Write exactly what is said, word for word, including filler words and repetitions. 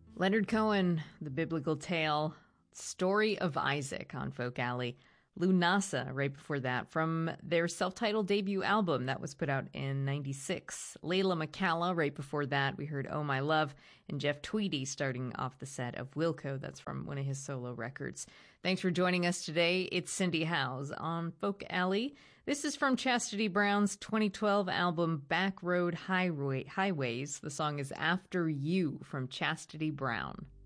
Leonard Cohen, The Biblical Tale, Story of Isaac on Folk Alley. Lunasa, right before that, from their self-titled debut album that was put out in ninety-six. Layla McCalla, right before that, we heard Oh My Love, and Jeff Tweedy starting off the set of Wilco. That's from one of his solo records. Thanks for joining us today. It's Cindy Howes on Folk Alley. This is from Chastity Brown's twenty twelve album Back Road Highway, Highways. The song is After You from Chastity Brown.